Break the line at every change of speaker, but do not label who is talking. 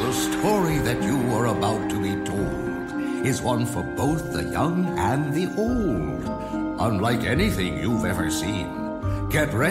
The story that you are about to be told is one for both the young and the old. Unlike anything you've ever seen. Get ready.